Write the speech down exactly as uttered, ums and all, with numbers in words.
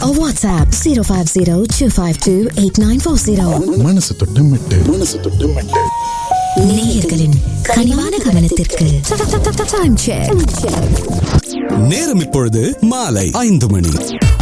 or WhatsApp zero five zero two five two eight nine four zero. மனசு தொட்டு மெட்டு மனசு தொட்டு மெட்டு. நேயர்களின் கனிவான கவனத்திற்கு டைம் செக். நேரம் இப்பொழுது மாலை ஐந்து மணி.